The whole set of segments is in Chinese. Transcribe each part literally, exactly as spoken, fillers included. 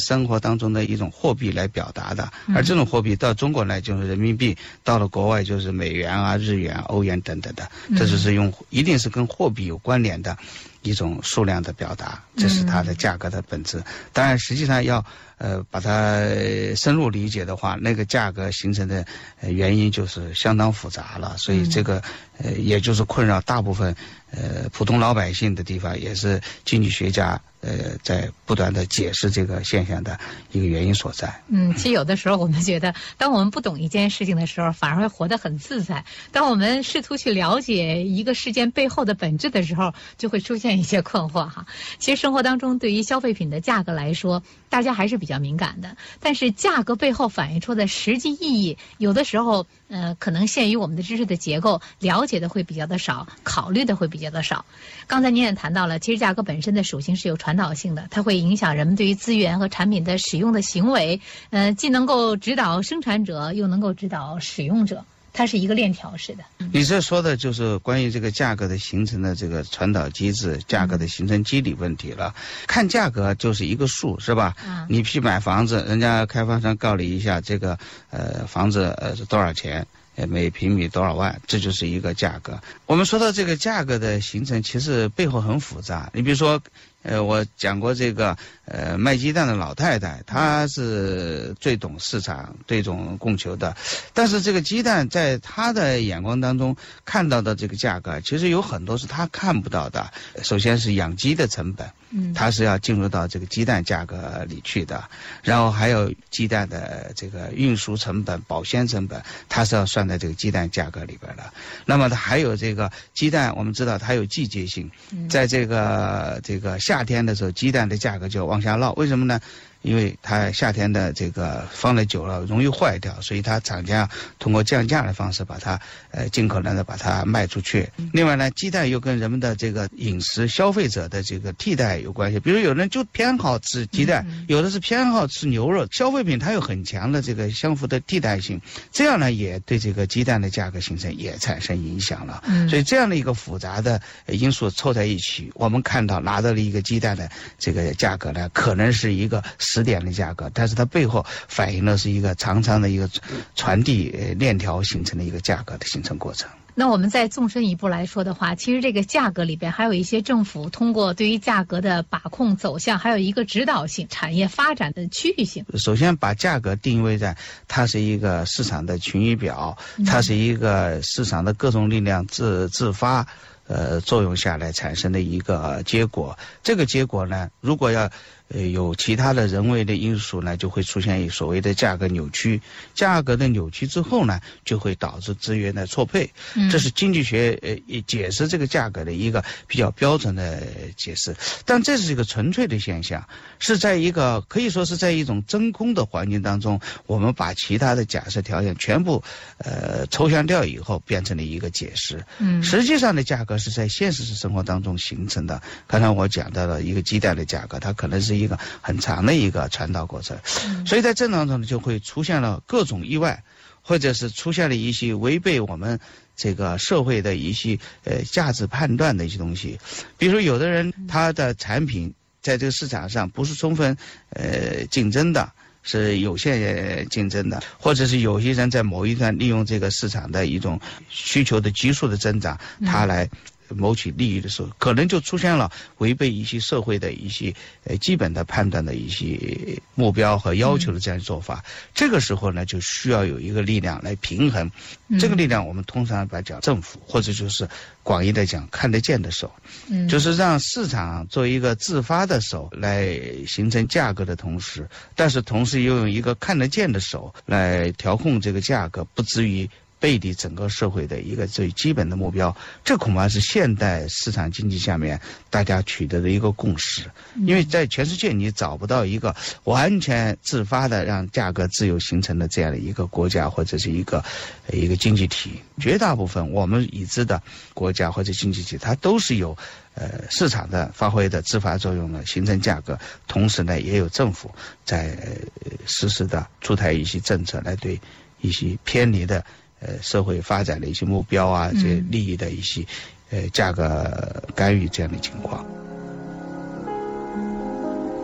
生活当中的一种货币来表达的，而这种货币到中国来就是人民币，到了国外就是美元啊、日元、欧元等等的，这就是用一定是跟货币有关联的一种数量的表达，这是它的价格的本质。当然，实际上要呃把它深入理解的话，那个价格形成的呃原因就是相当复杂了，所以这个呃也就是困扰大部分呃普通老百姓的地方，也是经济学家呃在不断的解释这个现象的一个原因所在。 嗯，其实有的时候我们觉得，当我们不懂一件事情的时候，反而会活得很自在；当我们试图去了解一个事件背后的本质的时候，就会出现一些困惑哈。其实生活当中对于消费品的价格来说，大家还是比较敏感的，但是价格背后反映出的实际意义，有的时候呃可能限于我们的知识的结构，了解的会比较的少，考虑的会比较的少。刚才您也谈到了，其实价格本身的属性是有传导性的，它会影响人们对于资源和产品的使用的行为，呃，既能够指导生产者，又能够指导使用者。它是一个链条式的。 你这说的就是关于这个价格的形成的这个传导机制，价格的形成机理问题了。看价格就是一个数，是吧？啊、你去买房子，人家开发商告你一下这个呃房子呃是多少钱，每平米多少万，这就是一个价格。我们说到这个价格的形成，其实背后很复杂。你比如说，呃，我讲过这个呃卖鸡蛋的老太太，她是最懂市场、最懂供求的。但是这个鸡蛋在她的眼光当中看到的这个价格，其实有很多是她看不到的。首先是养鸡的成本，嗯，它是要进入到这个鸡蛋价格里去的。然后还有鸡蛋的这个运输成本、保鲜成本，它是要算在这个鸡蛋价格里边的。那么它还有这个鸡蛋，我们知道它有季节性，在这个这个夏天的时候，鸡蛋的价格就往下落。为什么呢？因为它夏天的这个放了久了容易坏掉，所以它厂家通过降价的方式把它呃尽可能的把它卖出去。另外呢，鸡蛋又跟人们的这个饮食消费者的这个替代有关系。比如有人就偏好吃鸡蛋，有的是偏好吃牛肉，消费品它有很强的这个相互的替代性，这样呢也对这个鸡蛋的价格形成也产生影响了。所以这样的一个复杂的因素凑在一起，我们看到拿到了一个鸡蛋的这个价格呢，可能是一个十点的价格，但是它背后反映的是一个长长的一个传递链条形成的一个价格的形成过程。 那我们再纵深一步来说的话，其实这个价格里边还有一些政府通过对于价格的把控走向，还有一个指导性、产业发展的区域性。 首先把价格定位在它是一个市场的群域表，它是一个市场的各种力量自自发呃作用下来产生的一个结果。这个结果呢，如果要呃，有其他的人为的因素呢，就会出现所谓的价格扭曲。价格的扭曲之后呢，就会导致资源的错配。嗯、这是经济学呃解释这个价格的一个比较标准的解释。但这是一个纯粹的现象，是在一个可以说是在一种真空的环境当中，我们把其他的假设条件全部呃抽象掉以后，变成了一个解释。嗯，实际上的价格是在现实生活当中形成的。刚才我讲到了一个鸡蛋的价格，它可能是一个很长的一个传导过程，所以在这当中就会出现了各种意外，或者是出现了一些违背我们这个社会的一些呃价值判断的一些东西。比如说有的人他的产品在这个市场上不是充分呃竞争的，是有限竞争的，或者是有些人在某一段利用这个市场的一种需求的急速的增长，他来谋取利益的时候，可能就出现了违背一些社会的一些呃基本的判断的一些目标和要求的这样做法。嗯、这个时候呢，就需要有一个力量来平衡。嗯、这个力量我们通常把讲政府，或者就是广义的讲看得见的手，嗯、就是让市场做一个自发的手来形成价格的同时，但是同时又用一个看得见的手来调控这个价格，不至于背离整个社会的一个最基本的目标。这恐怕是现代市场经济下面大家取得的一个共识。因为在全世界你找不到一个完全自发的让价格自由形成的这样的一个国家或者是一个一个经济体。绝大部分我们已知的国家或者经济体，它都是有呃市场的发挥的自发作用的形成价格，同时呢也有政府在呃实施的出台一些政策来对一些偏离的呃，社会发展的一些目标啊，这些利益的一些呃价格干预这样的情况。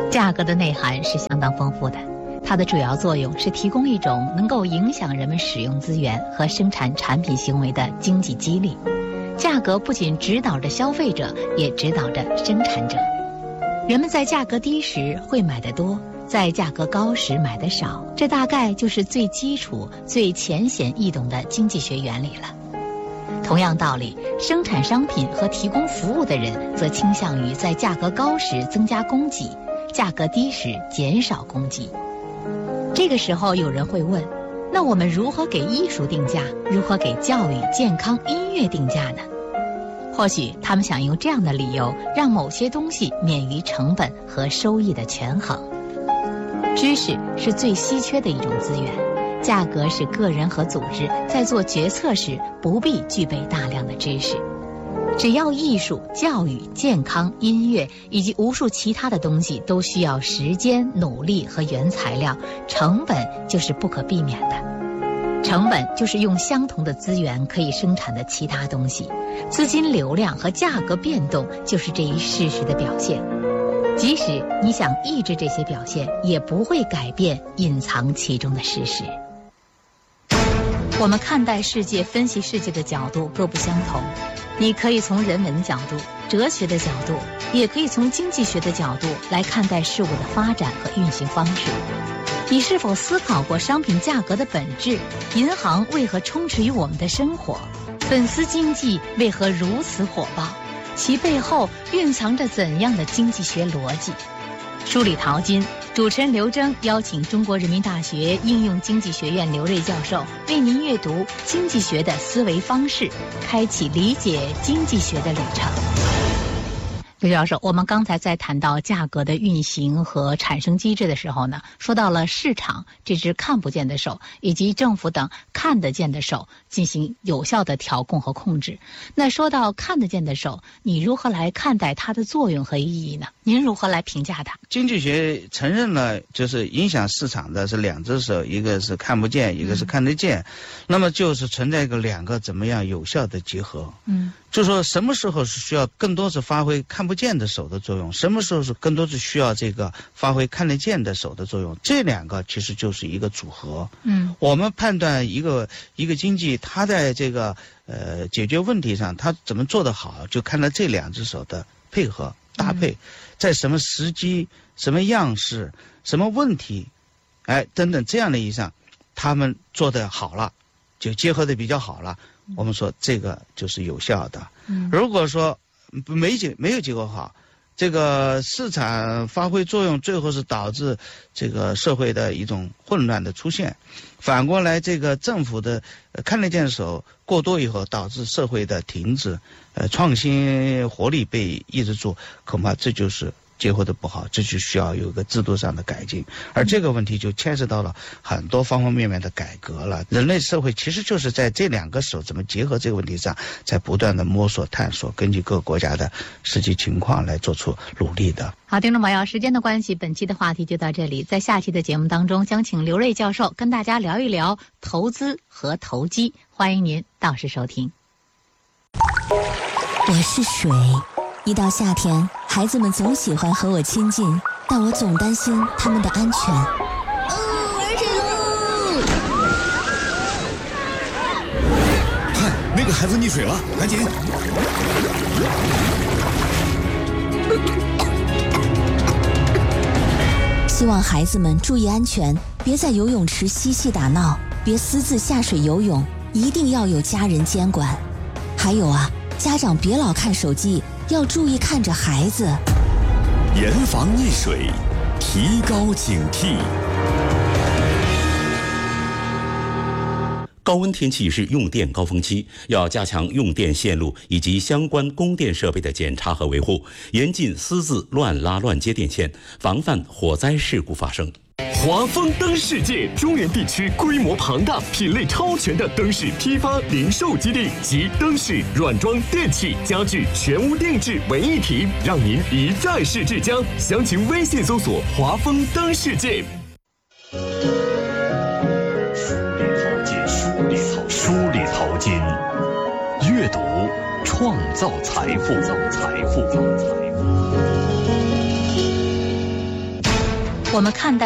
价格的内涵是相当丰富的，它的主要作用是提供一种能够影响人们使用资源和生产产品行为的经济激励。价格不仅指导着消费者，也指导着生产者。人们在价格低时会买得多，在价格高时买得少，这大概就是最基础、最浅显易懂的经济学原理了。同样道理，生产商品和提供服务的人则倾向于在价格高时增加供给，价格低时减少供给。这个时候有人会问，那我们如何给艺术定价？如何给教育、健康、音乐定价呢？或许他们想用这样的理由，让某些东西免于成本和收益的权衡。知识是最稀缺的一种资源，价格使个人和组织在做决策时不必具备大量的知识。只要艺术、教育、健康、音乐以及无数其他的东西都需要时间、努力和原材料，成本就是不可避免的。成本就是用相同的资源可以生产的其他东西，资金流量和价格变动就是这一事实的表现。即使你想抑制这些表现，也不会改变隐藏其中的事实。我们看待世界、分析世界的角度各不相同，你可以从人文角度、哲学的角度，也可以从经济学的角度来看待事物的发展和运行方式。你是否思考过商品价格的本质？银行为何充斥于我们的生活？粉丝经济为何如此火爆？其背后蕴藏着怎样的经济学逻辑？梳理淘金，主持人刘征邀请中国人民大学应用经济学院刘瑞教授为您阅读经济学的思维方式，开启理解经济学的旅程。刘教授，我们刚才在谈到价格的运行和产生机制的时候呢，说到了市场这只看不见的手，以及政府等看得见的手进行有效的调控和控制。那说到看得见的手，你如何来看待它的作用和意义呢？您如何来评价它？ 经济学承认了，就是影响市场的是两只手，一个是看不见，一个是看得见。嗯、那么就是存在一个两个怎么样有效的结合。嗯，就说什么时候是需要更多是发挥看不见的手的作用，什么时候是更多是需要这个发挥看得见的手的作用，这两个其实就是一个组合。嗯，我们判断一个一个经济它在这个呃解决问题上它怎么做得好，就看到这两只手的配合搭配，嗯、在什么时机、什么样式、什么问题，哎等等这样的意义上，他们做得好了，就结合的比较好了。我们说这个就是有效的。嗯、如果说没结没有结果好，这个市场发挥作用，最后是导致这个社会的一种混乱的出现。反过来，这个政府的、呃、看得见手过多以后，导致社会的停滞，呃，创新活力被抑制住，恐怕这就是结合的不好，这就需要有一个制度上的改进，而这个问题就牵涉到了很多方方面面的改革了。人类社会其实就是在这两个手怎么结合这个问题上，在不断的摸索探索，根据各个国家的实际情况来做出努力的。 好，听众朋友，时间的关系，本期的话题就到这里。在下期的节目当中，将请刘瑞教授跟大家聊一聊投资和投机，欢迎您到时收听。 我是水，一到夏天，孩子们总喜欢和我亲近，但我总担心他们的安全。哦，玩水喽！ 看，那个孩子溺水了，赶紧！ 希望孩子们注意安全，别在游泳池嬉戏打闹，别私自下水游泳，一定要有家人监管。还有啊，家长别老看手机，要注意看着孩子。 严防溺水，提高警惕。 高温天气是用电高峰期，要加强用电线路以及相关供电设备的检查和维护，严禁私自乱拉乱接电线，防范火灾事故发生。 华丰灯世界中原地区规模庞大、品类超全的灯饰批发零售基地及灯饰、软装、电器、家具全屋定制为一体，让您一站式至家。详情微信搜索“华丰灯世界”。 梳理淘金，阅读创造财富，财富，财富。 我们看待